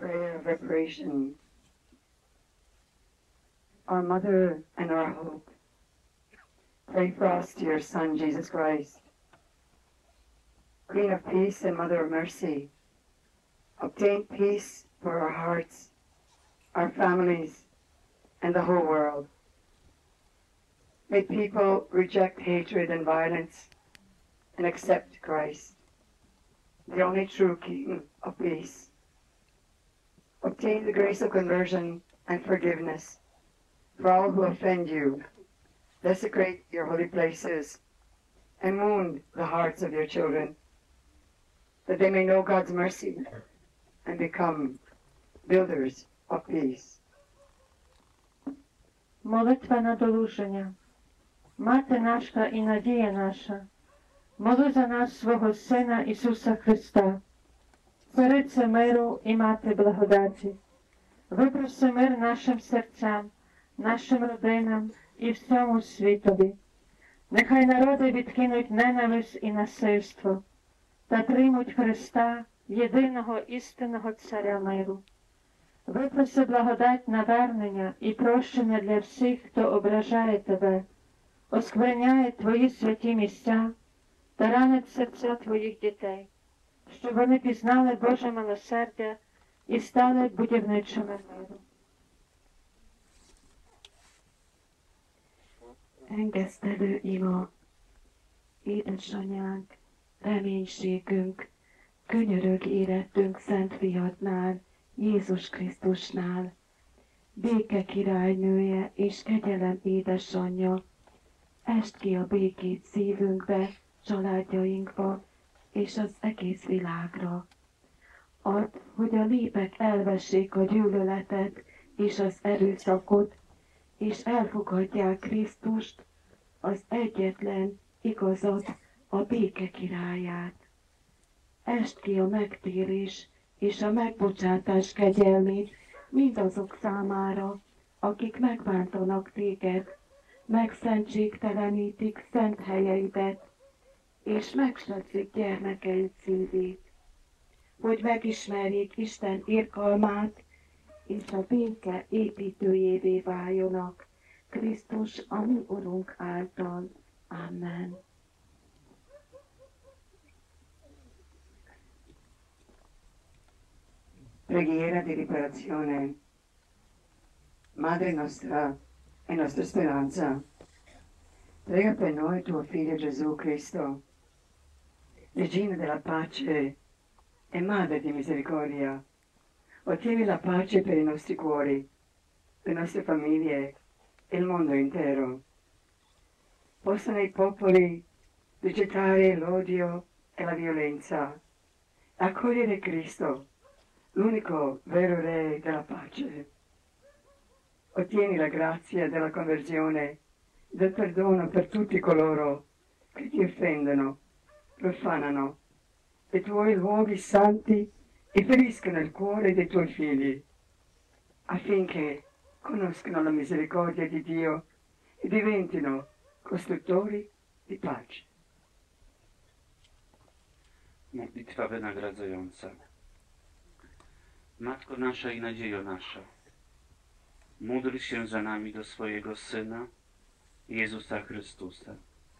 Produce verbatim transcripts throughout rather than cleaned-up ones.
prayer of reparation. Our Mother and our hope, pray for us to your Son, Jesus Christ. Queen of peace and Mother of mercy, obtain peace for our hearts, our families, and the whole world. May people reject hatred and violence and accept Christ, the only true King of peace. Obtain the grace of conversion and forgiveness for all who offend you. Desecrate your holy places and wound the hearts of your children, that they may know God's mercy and become builders of peace. Молитва на долуження. Мати наша і надія наша, моли за нас свого Сина Ісуса Христа, Царице миру і Мати благодаті, випроси мир нашим серцям, нашим родинам і всьому світові. Нехай народи відкинуть ненависть і насильство та приймуть Христа, єдиного істинного Царя миру. Випроси благодать навернення і прощення для всіх, хто ображає Тебе, оскверняє Твої святі місця та ранить серця Твоїх дітей, щоб вони пізнали Боже милосердя і стали будівничими миру. Engesztelő ima, édesanyánk, reménységünk, könyörög érettünk Szent Fiadnál, Jézus Krisztusnál, béke királynője és kegyelem édesanyja, est ki a békét szívünkbe, családjainkba és az egész világra. Add, hogy a népek elvessék a gyűlöletet és az erőszakot, és elfogadják Krisztust, az egyetlen igazat, a béke királyát. Est ki a megtérés és a megbocsátás kegyelmét mindazok számára, akik megbántanak téged, megszentségtelenítik szent helyeidet, és megslepszik gyermekeid szívét, hogy megismerjék Isten irgalmát, és a béke építőjévé váljonak, Krisztus a mi Urunk által. Amen. Preghiera di riparazione. Madre nostra e nostra speranza, prega per noi tuo Figlio Gesù Cristo, Regina della pace e Madre di misericordia. Ottieni la pace per i nostri cuori, le nostre famiglie e il mondo intero. Possano i popoli rigettare l'odio e la violenza, accogliere Cristo, l'unico vero Re della pace. Ottieni la grazia della conversione, del perdono per tutti coloro che ti offendono, profanano i tuoi luoghi santi e feriscono il cuore dei tuoi figli, affinché conoscano la misericordia di Dio e diventino costruttori di pace. Modlitwa wynagradzająca. Matko nasza i nadziejo nasza, módl się za nami do swojego Syna, Jezusa Chrystusa.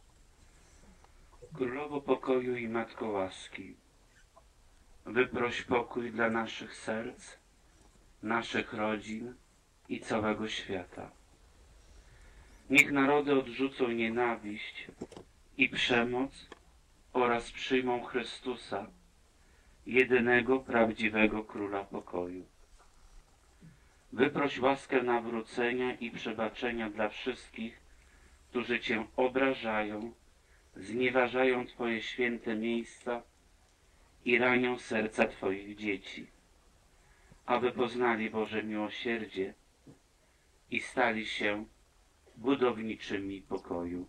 Królowo pokoju i Matko łaski, wyproś pokój dla naszych serc, naszych rodzin i całego świata. Niech narody odrzucą nienawiść i przemoc oraz przyjmą Chrystusa, jedynego prawdziwego Króla pokoju. Wyproś łaskę nawrócenia i przebaczenia dla wszystkich, którzy Cię obrażają, znieważają Twoje święte miejsca i ranią serca Twoich dzieci, aby poznali Boże miłosierdzie i stali się budowniczymi pokoju.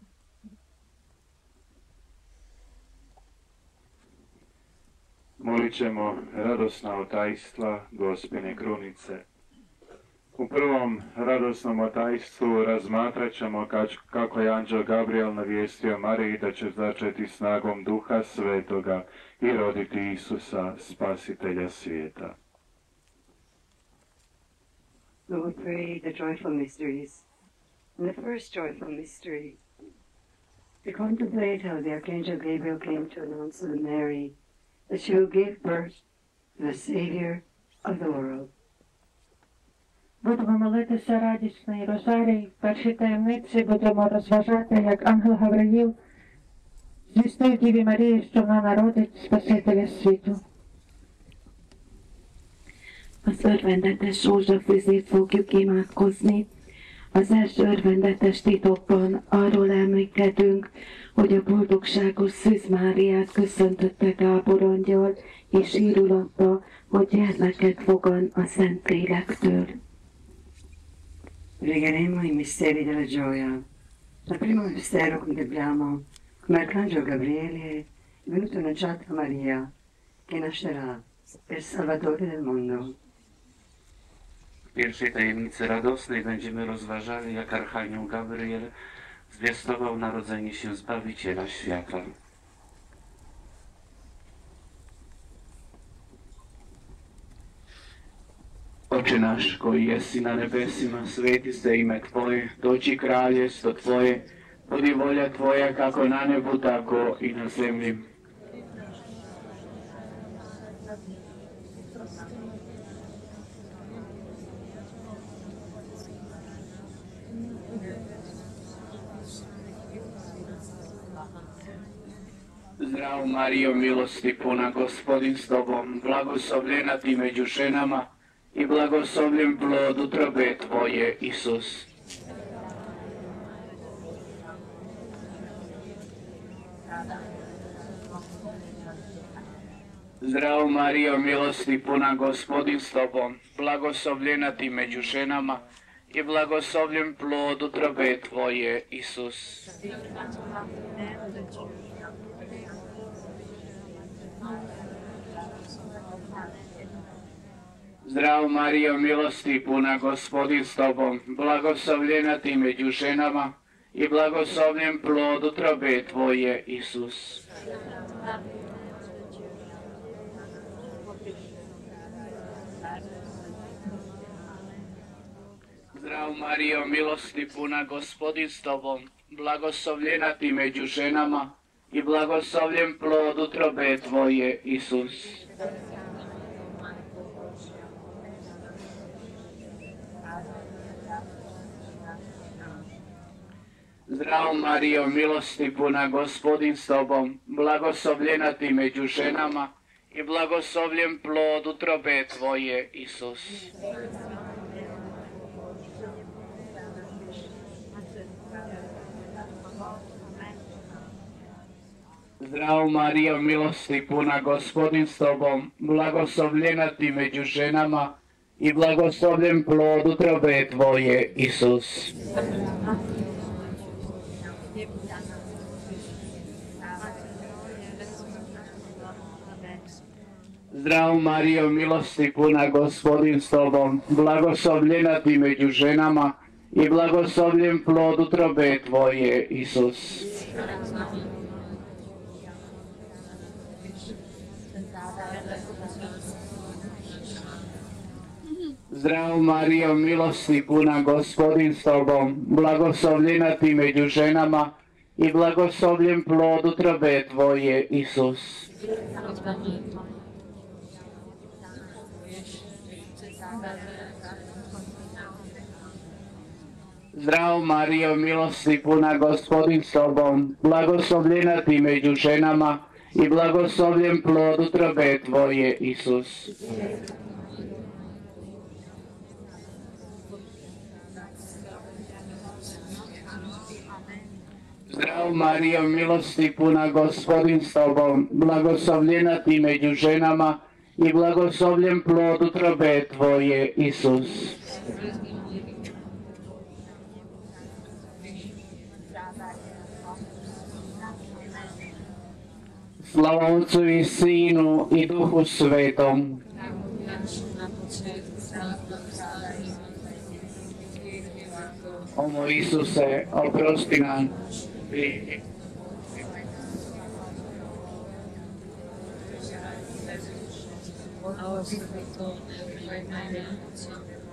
Molit ćemo radosna otajstva Gospine krunice. U prvom radosnom otajstvu razmatrat ćemo kako je anđel Gabriel navijestio Mariji da će začeti snagom Duha Svetoga i roditi Isusa, Spasitelja svijeta. we will pray the joyful mysteries. And the first joyful mystery, to contemplate how the Archangel Gabriel came to announce to Mary that she will give birth to the Savior of the world. Будемо молитися радісний розарій. В першій таємниці будемо розважати, як ангел Гавриїл звістив Діві Марії, що вона народить Спасителя світу. Az örvendetes rózsafűzét fogjuk imádkozni. Az első örvendetes titokban arról emlékedünk, hogy a boldogságos Szűz Máriát köszöntötte Gábor angyal, és írul adta, hogy gyermeket fogan a Szentlélektől. Pregheremo i misteri della gioia. Al primo mistero contempliamo come Arcangelo Gabriele è venuto annunciato a Maria che nascerà il Salvatore del mondo. W pierwszej tajemnicy radosnej będziemy rozważali, jak Archanioł Gabriel zwiastował narodzenie się Zbawiciela świata. Oče naš koji jesi na nebesima, sveti se ime Tvoje, doći kraljevstvo Tvoje, budi volja Tvoja kako na nebu, tako i na zemlji. Zdravo Marijo, milosti puna, Gospodin s Tobom, blagoslovljena Ti među ženama i blagoslovljen plod utrobe Tvoje, Isus. Zdravo Marijo, milosti puna, Gospodin s Tobom, blagoslovljena Ti među ženama i blagoslovljen plod utrobe Tvoje, Isus. Zdravo Marijo, milosti puna, Gospodin s Tobom, blagoslovljena Ti među ženama i blagoslovljen plod utrobe Tvoje, Isus. Zdravo Marijo, milosti puna, Gospodin s Tobom, blagoslovljena Ti među ženama i blagoslovljen plod utrobe Tvoje, Isus. Zdravo Marijo, milosti puna, Gospodin s Tobom, blagoslovljena Ti među ženama i blagoslovljen plod utrobe Tvoje, Isus. Zdravo Marijo, milosti puna, Gospodin s Tobom, blagoslovljena Ti među ženama i blagoslovljen plod utrobe Tvoje, Isus. Zdravo Marijo, milosti puna, Gospodin s Tobom, blagoslovljena Ti među ženama i blagoslovljen plod utrobe Tvoje, Isus. Zdravo Marijo, milosti puna, Gospodin s Tobom, blagoslovljena Ti među ženama i blagoslovljen plod utrobe Tvoje, Isus. Zdravo Marijo, milosti puna, Gospodin s Tobom, blagoslovljena Ti među ženama i blagoslovljen plod utrobe Tvoje, Isus. Zdravo Marijo, milosti puna, Gospodin s Tobom, blagoslovljena Ti među ženama i blagoslovljen plod utrobe Tvoje, Isus. Slava Otcu i Sinu i Duhu Svetom. O moj Isuse, oprosti nam grijehe. Our people,